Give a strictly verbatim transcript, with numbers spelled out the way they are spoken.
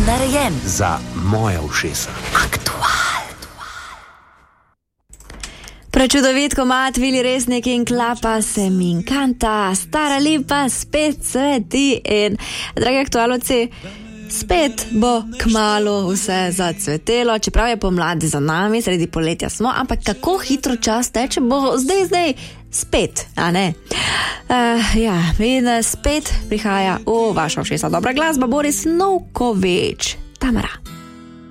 narejen za moja ušesa. Aktual. Prečudovit komad, Vili Resnik in Klapa se mi encanta, stara lipa spet cveti in, dragi aktualovci, spet bo kmalu vse zacvetelo, čeprav je pomlad za nami, sredi poletja smo, ampak kako hitro čas teče, bo zdaj, zdaj spet, a ne? Uh, ja, in spet prihaja v vaša ušesa dobra glasba, Boris Novković, Tamara.